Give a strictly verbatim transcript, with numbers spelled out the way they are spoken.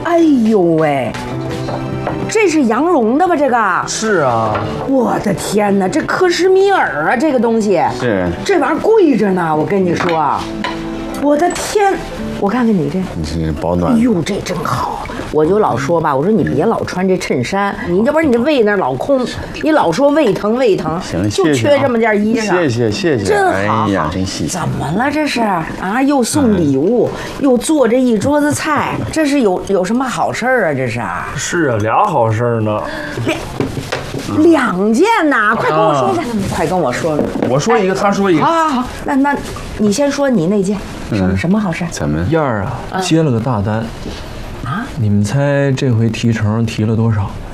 哎呦喂，这是羊绒的吧？这个是啊。 我的天哪，这克什米尔啊，这个东西， 是这玩意儿贵着呢。我跟你说，我的天，我看看你这， 你这保暖。 哎呦，这真好。我就老说吧，我说你别老穿这衬衫，你要不然你这胃那老空，你老说胃疼胃疼， 行， 就缺这么件衣裳。 谢谢谢谢， 真好。 哎呀，真细。 怎么了这是啊？又送礼物，又做这一桌子菜，这是有有什么好事儿啊？这是？ 是啊，俩好事儿呢。 两两件呐，快跟我说说，快跟我说说。 我说一个，他说一个。 好好好，那那你先说你那件什么什么好事？ 咱们燕儿啊，接了个大单。 啊？ 你们猜这回提成提了多少？